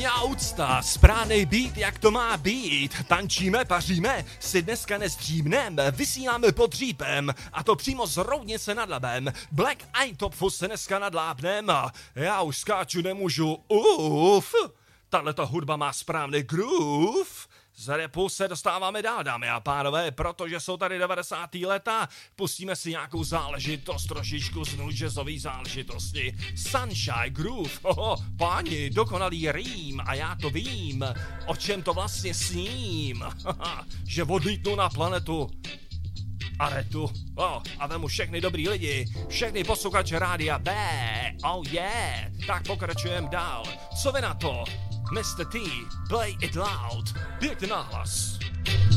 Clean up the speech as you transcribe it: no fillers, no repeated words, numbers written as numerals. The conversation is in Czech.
Moja úcta, správnej beat, jak to má být. Tančíme, paříme, si dneska nestřímnem, vysíláme pod dřípem, a to přímo z Roudnice nad Labem. Black Eye Top Fus se dneska nadlápnem, já už skáču nemůžu, tahleta hudba má správný groove. Z rapu se dostáváme dál, dámy a pánové, protože jsou tady 90. leta, pustíme si nějakou záležitost, trošičku z jazzový záležitosti. Sunshine Groove, páni, dokonalý rým a já to vím, o čem to vlastně sním, že odlítnu na planetu Aretu, a vemu všechny dobrý lidi, všechny posluchače Rádia B, tak pokračujem dál, co vy na to? Mr. T, play it loud, pěkně nahlas.